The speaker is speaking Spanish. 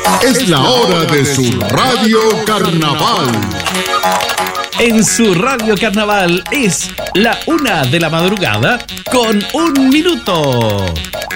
Es la hora de su Radio Carnaval. En su Radio Carnaval es la 1 de la madrugada con 1 minuto.